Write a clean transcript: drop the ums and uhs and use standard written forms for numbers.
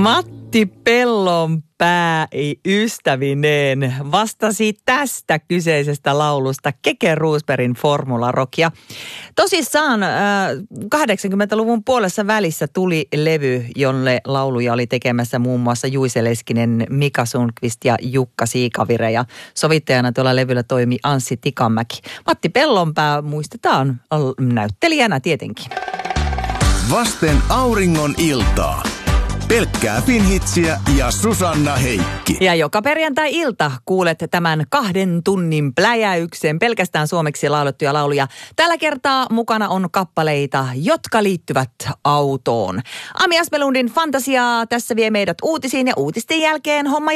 Matti Pellonpää ystävineen vastasi tästä kyseisestä laulusta Keke Roosbergin Formula Rockia. Tosissaan 80-luvun puolessa välissä tuli levy, jolle lauluja oli tekemässä muun muassa Juise Leskinen, Mika Sundqvist ja Jukka Siikavire. Ja sovittajana tuolla levyllä toimi Anssi Tikanmäki. Matti Pellonpää muistetaan näyttelijänä tietenkin. Vasten auringon iltaa. Pelkkää Finhitsiä ja Susanna Heikki. Ja joka perjantai-ilta kuulet tämän 2 tunnin pläjäyksen pelkästään suomeksi laulettuja lauluja. Tällä kertaa mukana on kappaleita, jotka liittyvät autoon. Ami Aspelundin fantasiaa tässä vie meidät uutisiin ja uutisten jälkeen homma